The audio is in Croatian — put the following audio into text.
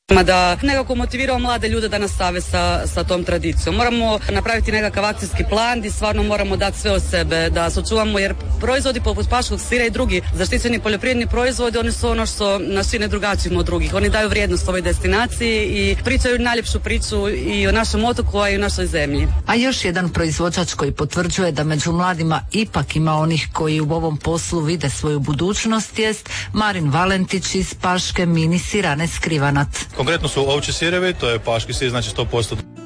Da nekako motiviramo mlade ljude da nastave sa tom tradicijom. Moramo napraviti nekakav akcijski plan gdje stvarno moramo dati sve od sebe da sačuvamo, jer proizvodi poput paškog sira i drugi zaštićeni poljoprivredni proizvodi, oni su ono što nas čine drugačijim od drugih. Oni daju vrijednost ovoj destinaciji i pričaju najljepšu priču i o našem otoku, a i o našoj zemlji. A još jedan proizvođač koji potvrđuje da među mladima ipak ima onih koji u ovom poslu vide svoju budućnost jest Marin Valentić iz paške mini sirane Skrivanac. Konkretno su ovčji sirevi, to je paški sir, znači 100%